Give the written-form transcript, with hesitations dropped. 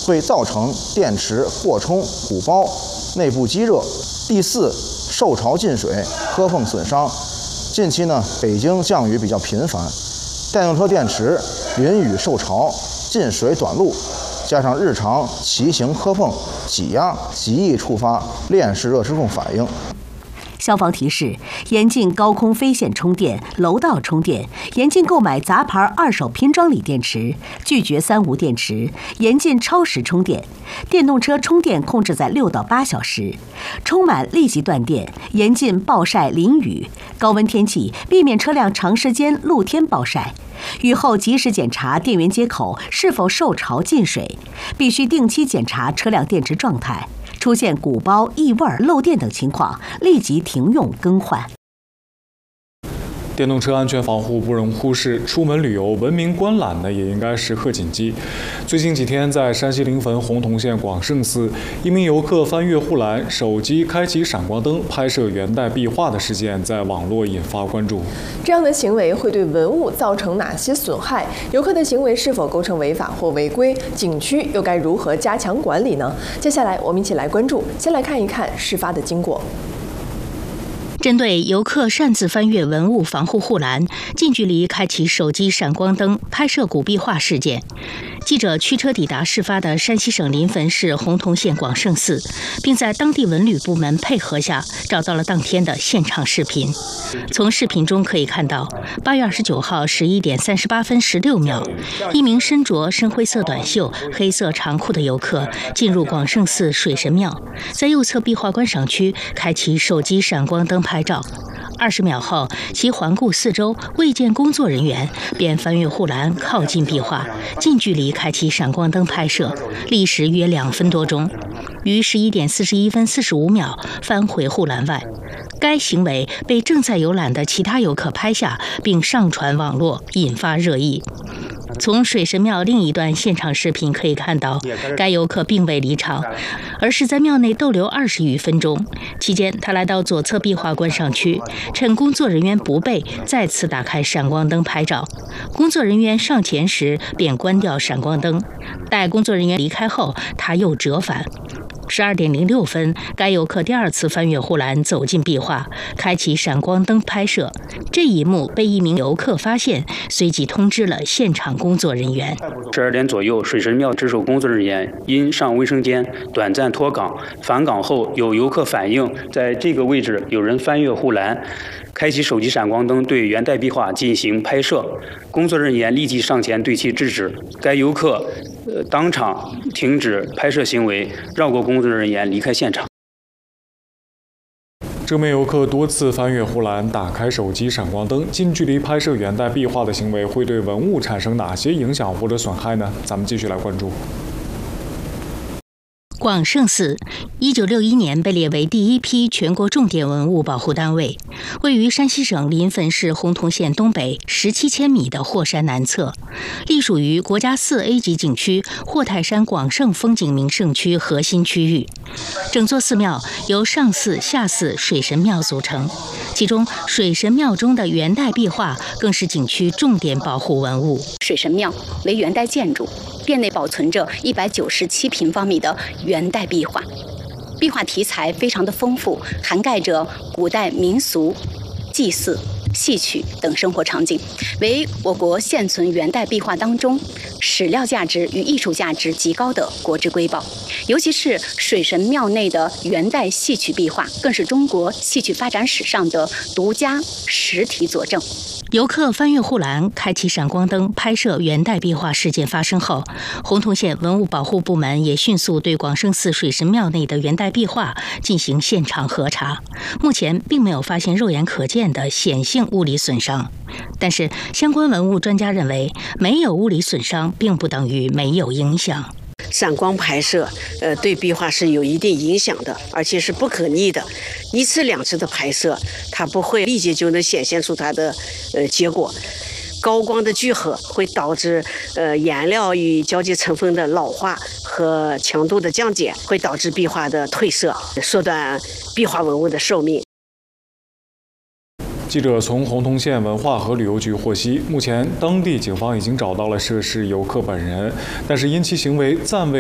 会造成电池过充、鼓包、内部积热。第四，受潮进水、磕碰损伤。近期呢，北京降雨比较频繁，电动车电池淋雨受潮、进水短路，加上日常骑行磕碰、挤压，极易触发链式热失控反应。 消防提示：严禁高空飞线充电、楼道充电，严禁购买杂牌二手拼装锂电池，拒绝三无电池，严禁超时充电。电动车充电控制在6到8小时，充满立即断电，严禁暴晒淋雨。高温天气避免车辆长时间露天暴晒。雨后及时检查电源接口是否受潮进水，必须定期检查车辆电池状态。出现鼓包、异味、漏电等情况，立即停用更换。 电动车安全防护不容忽视，出门旅游文明观览呢也应该时刻谨记。最近几天，在山西临汾洪洞县广胜寺，一名游客翻越护栏，手机开启闪光灯拍摄元代壁画的事件，在网络引发关注。 这样的行为会对文物造成哪些损害？游客的行为是否构成违法或违规？景区又该如何加强管理呢？接下来我们一起来关注。先来看一看事发的经过。 针对游客擅自翻越文物防护护栏，近距离开启手机闪光灯拍摄古壁画事件，记者驱车抵达事发的山西省临汾市洪洞县广胜寺，并在当地文旅部门配合下找到了当天的现场视频。从视频中可以看到，8月29号11点38分16秒，一名身着深灰色短袖、黑色长裤的游客进入广胜寺水神庙，在右侧壁画观赏区开启手机闪光灯拍照。20秒后，其环顾四周，未见工作人员，便翻越护栏靠近壁画，近距离开启闪光灯拍摄，历时约2分多钟，于11点41分45秒翻回护栏外。该行为被正在游览的其他游客拍下，并上传网络，引发热议。从水神庙另一段现场视频可以看到，该游客并未离场，而是在庙内逗留20余分钟。期间，他来到左侧壁画观赏区，趁工作人员不备，再次打开闪光灯拍照。工作人员上前时，便关掉闪光灯。待工作人员离开后，他又折返。12点06分，该游客第2次翻越护栏走进壁画，开启闪光灯拍摄。这一幕被一名游客发现，随即通知了现场工作人员。 12点左右，水神庙值守工作人员因上卫生间短暂脱岗，返岗后有游客反映，在这个位置有人翻越护栏，开启手机闪光灯对元代壁画进行拍摄。工作人员立即上前对其制止，该游客当场停止拍摄行为，绕过工作人员离开现场。 这名游客多次翻越护栏，打开手机闪光灯，近距离拍摄元代壁画的行为会对文物产生哪些影响或者损害呢？咱们继续来关注。 广胜寺1961年被列为第一批全国重点文物保护单位，位于山西省临汾市洪洞县东北17千米的霍山南侧，隶属于国家4A 级景区霍泰山广胜风景名胜区核心区域。整座寺庙由上寺、下寺、水神庙组成，其中水神庙中的元代壁画更是景区重点保护文物。 水神庙为元代建筑，殿内保存着197平方米的元代壁画，壁画题材非常的丰富，涵盖着古代民俗、祭祀、戏曲等生活场景，为我国现存元代壁画当中史料价值与艺术价值极高的国之瑰宝。尤其是水神庙内的元代戏曲壁画，更是中国戏曲发展史上的独家实体佐证。 游客翻越护栏开启闪光灯拍摄元代壁画事件发生后，洪洞县文物保护部门也迅速对广胜寺水神庙内的元代壁画进行现场核查，目前并没有发现肉眼可见的显性物理损伤。但是相关文物专家认为，没有物理损伤并不等于没有影响。 闪光拍摄，对壁画是有一定影响的，而且是不可逆的。1次2次的拍摄，它不会立即就能显现出它的结果。高光的聚合会导致颜料与胶基成分的老化和强度的降解，会导致壁画的褪色，缩短壁画文物的寿命。 记者从洪洞县文化和旅游局获悉，目前当地警方已经找到了涉事游客本人，但是因其行为暂未